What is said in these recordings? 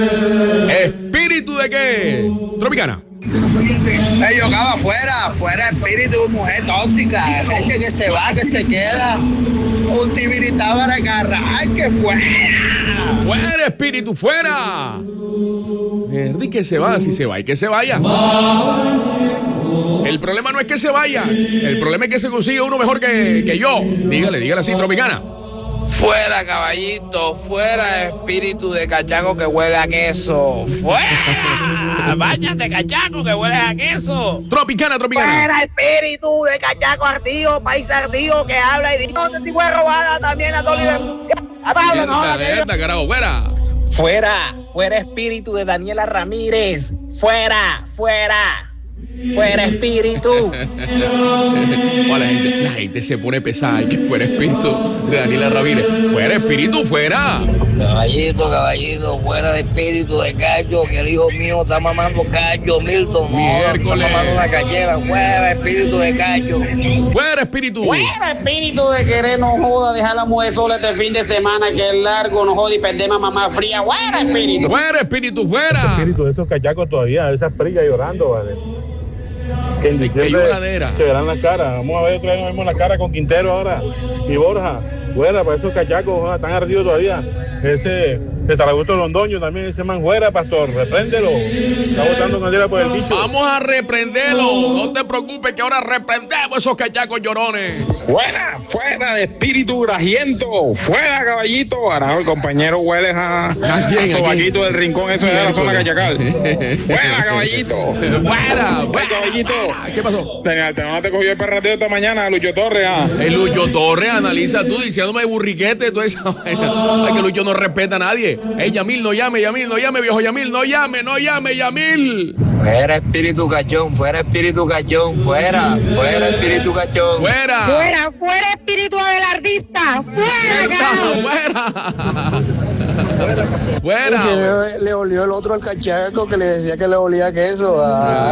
¿Espíritu de qué? Tropicana. Hey, yo acaba fuera espíritu, mujer tóxica, gente que se va, que se queda, un tibiritá para agarrar, que fuera. Fuera, espíritu, fuera. Di que se va, si se va y que se vaya. El problema no es que se vaya, el problema es que se consigue uno mejor que yo. Dígale así, Tropicana. Fuera, caballito, fuera, espíritu de cachaco que huele a queso. ¡Fuera! ¡Báñate, cachaco, que huele a queso! Tropicana. Fuera, espíritu de cachaco ardido, país ardido que habla y dice: no, te fue robada también a Toliver. Mierda, carajo, fuera. Fuera, espíritu de Daniela Ramírez. Fuera, espíritu. La gente se pone pesada. Que fuera espíritu de Daniela Ramírez. Fuera espíritu, fuera. Caballito, fuera de espíritu de callo, que el hijo mío está mamando callo, Milton. Miércoles. Está mamando una cachera. Fuera espíritu de callo. Fuera espíritu. Fuera, espíritu de querer, no joda, dejar a la mujer sola este fin de semana, que es largo, no joda y perdemos a mamá fría. Fuera, espíritu. Fuera espíritu, fuera. Espíritu de esos cachacos todavía, de esas prigas llorando, ¿vale? Que en diciembre lloradera. se verán la cara. Vamos a ver otra vez, nos vemos la cara con Quintero ahora y Borja. Fuera, para esos cachacos, están ardidos todavía. Ese Zaragoza Londoño también, ese man fuera, pastor, repréndelo. Está botando candela por el bicho. Vamos a reprenderlo. No te preocupes que ahora reprendemos esos cachacos llorones. Fuera de espíritu grajiento. Fuera, caballito. Ahora el compañero huele a sobaquito del rincón, eso es de la zona cachacal. Fuera, caballito. Fuera, caballito. ¿Qué pasó? No te cogió el perrateo esta mañana, Lucho Torres. El Lucho Torres, analiza tú diciéndome burriquete, toda esa vaina. Ay, que Lucho no respeta a nadie. Ey, Yamil, no llame, viejo Yamil, no llame, Yamil. Fuera espíritu cachón, fuera, espíritu cachón. Fuera. Fuera espíritu abelardista. Fuera. Y que le olió el otro al cachaco que le decía que le olía a queso.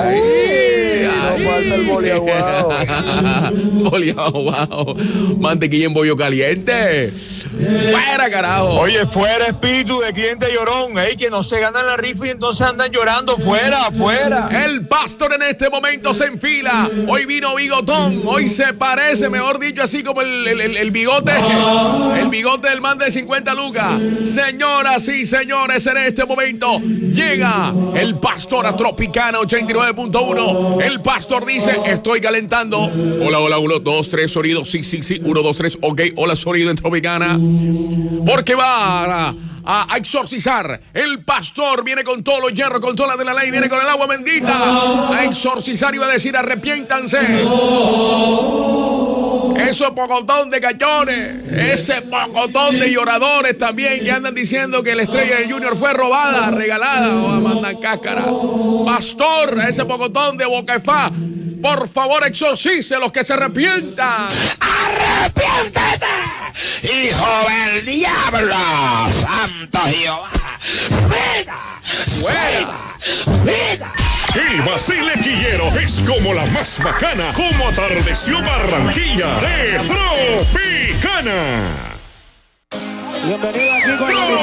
No falta el boliaguado. Boliaguado. Mantequilla en bollo caliente. Fuera, carajo. Oye, fuera espíritu de cliente llorón, que no se ganan la rifa y entonces andan llorando. Fuera. El pastor en este momento se enfila. Hoy vino bigotón. Hoy se parece, mejor dicho, así como el bigote. El bigote del man de 50 lucas. Señoras y señores, en este momento llega el pastor a Tropicana 89.1. El pastor dice: estoy calentando. Hola, 1, 2, 3, sonido. Sí, 1, 2, 3, ok. Hola, sonido en Tropicana. Porque va a exorcizar. El pastor viene con todos los hierros, con toda la de la ley, viene con el agua bendita a exorcizar y va a decir: arrepiéntanse. Ese pocotón de cachones, ese pocotón de lloradores también que andan diciendo que la estrella del Junior fue robada, regalada, o mandan cáscara. Pastor, ese pocotón de Bocaifá, por favor exorcice a los que se arrepientan. ¡Arrepiéntete, hijo del diablo! ¡Santo Jehová! ¡Fuera! El Basile Quillero es como la más bacana, como atardeció Barranquilla de Tropicana. Bienvenido aquí con